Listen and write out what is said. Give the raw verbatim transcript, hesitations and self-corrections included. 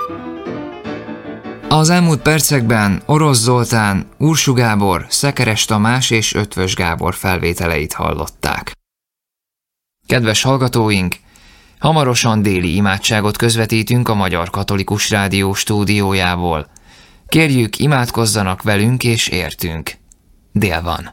Az elmúlt percekben Orosz Zoltán, Ursú Gábor, Szekeres Tamás és Ötvös Gábor felvételeit hallották. Kedves hallgatóink, hamarosan déli imádságot közvetítünk a Magyar Katolikus Rádió stúdiójából. Kérjük, imádkozzanak velünk és értünk. Dél van.